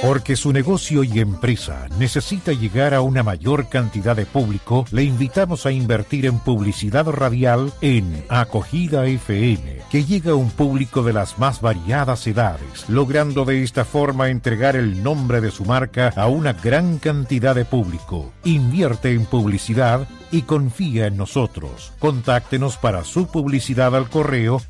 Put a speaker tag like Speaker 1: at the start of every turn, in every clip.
Speaker 1: Porque su negocio y empresa necesita llegar a una mayor cantidad de público, le invitamos a invertir en publicidad radial en Acogida FM, que llega a un público de las más variadas edades, logrando de esta forma entregar el nombre de su marca a una gran cantidad de público. Invierte en publicidad y confía en nosotros. Contáctenos para su publicidad al correo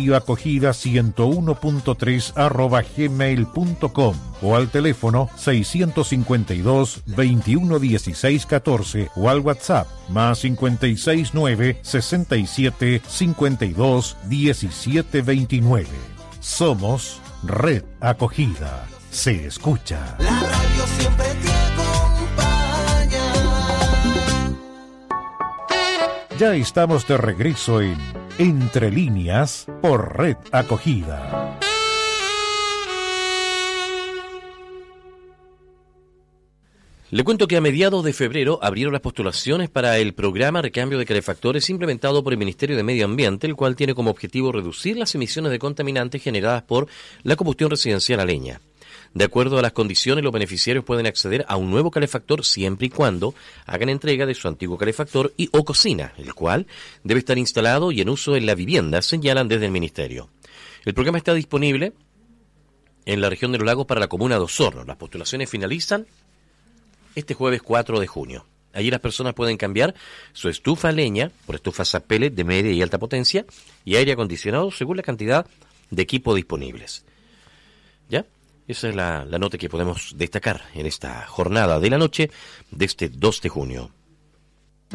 Speaker 1: radioacogida101.3@gmail.com o al teléfono 652 21 16 14 o al WhatsApp más 569 67 52 17 29. Somos Red Acogida. Se escucha.
Speaker 2: La radio siempre te acompaña.
Speaker 1: Ya estamos de regreso en Entre Líneas por Red Acogida.
Speaker 3: Le cuento que a mediados de febrero abrieron las postulaciones para el programa Recambio de Calefactores implementado por el Ministerio de Medio Ambiente, el cual tiene como objetivo reducir las emisiones de contaminantes generadas por la combustión residencial a leña. De acuerdo a las condiciones, los beneficiarios pueden acceder a un nuevo calefactor siempre y cuando hagan entrega de su antiguo calefactor y o cocina, el cual debe estar instalado y en uso en la vivienda, señalan desde el Ministerio. El programa está disponible en la región de los lagos para la comuna de Osorno. Las postulaciones finalizan este jueves 4 de junio. Allí las personas pueden cambiar su estufa a leña por estufas a pellet de media y alta potencia y aire acondicionado según la cantidad de equipos disponibles. ¿Ya? Esa es la nota que podemos destacar en esta jornada de la noche de este 2 de junio.